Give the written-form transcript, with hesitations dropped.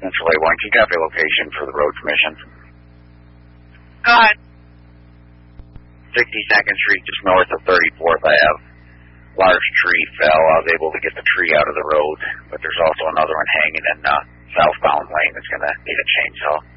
Central A1. Can you copy location for the road commission? Go ahead. 62nd Street, just north of 34th Ave. Large tree fell. I was able to get the tree out of the road, but there's also another one hanging in southbound lane that's going to need a chainsaw.